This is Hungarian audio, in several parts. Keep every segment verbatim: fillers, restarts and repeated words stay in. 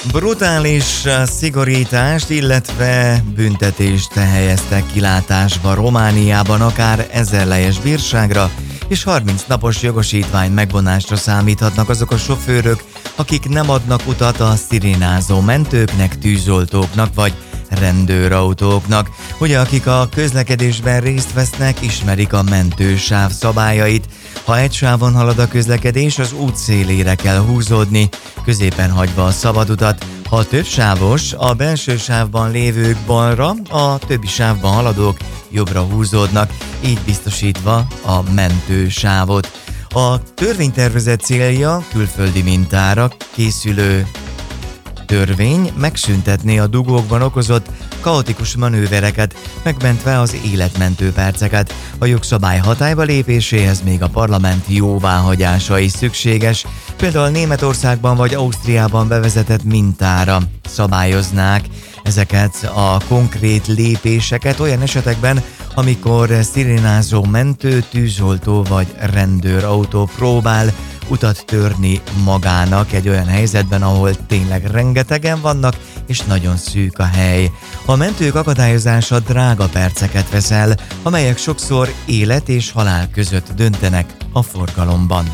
Brutális szigorítást, illetve büntetést helyeztek kilátásba Romániában, akár ezerlejes bírságra és harminc napos jogosítvány megvonásra számíthatnak azok a sofőrök, akik nem adnak utat a szirénázó mentőknek, tűzoltóknak vagy rendőrautóknak. Ugye, akik a közlekedésben részt vesznek, ismerik a mentősáv szabályait. Ha egy sávon halad a közlekedés, az út szélére kell húzódni, középen hagyva a szabad utat. Ha több sávos, a belső sávban lévők balra, a többi sávban haladók jobbra húzódnak, így biztosítva a mentősávot. A törvénytervezet célja külföldi mintára készülő törvény megszüntetné a dugókban okozott kaotikus manővereket, megmentve az életmentő perceket. A jogszabály hatályba lépéséhez még a parlament jóváhagyása is szükséges. Például Németországban vagy Ausztriában bevezetett mintára szabályoznák ezeket a konkrét lépéseket olyan esetekben, amikor szirénázó mentő, tűzoltó vagy rendőrautó próbál utat törni magának egy olyan helyzetben, ahol tényleg rengetegen vannak, és nagyon szűk a hely. A mentők akadályozása drága perceket vesz el, amelyek sokszor élet és halál között döntenek a forgalomban.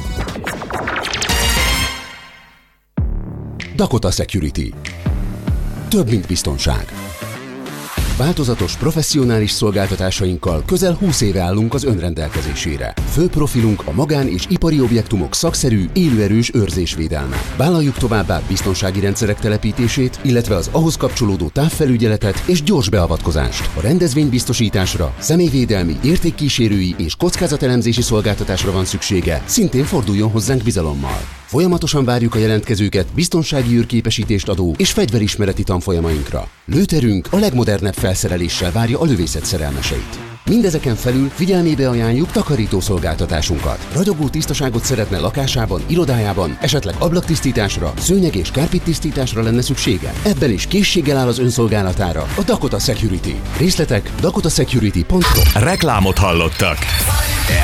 Dakota Security. Több, mint biztonság. Változatos, professzionális szolgáltatásainkkal közel húsz éve állunk az önrendelkezésére. Fő profilunk a magán- és ipari objektumok szakszerű, élőerős őrzésvédelme. Vállaljuk továbbá biztonsági rendszerek telepítését, illetve az ahhoz kapcsolódó távfelügyeletet és gyors beavatkozást. A rendezvénybiztosításra, személyvédelmi, értékkísérői és kockázatelemzési szolgáltatásra van szüksége, szintén forduljon hozzánk bizalommal. Folyamatosan várjuk a jelentkezőket biztonsági űrképesítést adó és fegyverismereti tanfolyamainkra. Lőterünk a legmodernebb felszereléssel várja a lövészet szerelmeseit. Mindezeken felül figyelmébe ajánljuk takarító szolgáltatásunkat. Ragyogó tisztaságot szeretne lakásában, irodájában, esetleg ablaktisztításra, szőnyeg és kárpittisztításra lenne szüksége. Ebben is készséggel áll az önszolgálatára a Dakota Security. Részletek dakota security pont com. Reklámot hallottak.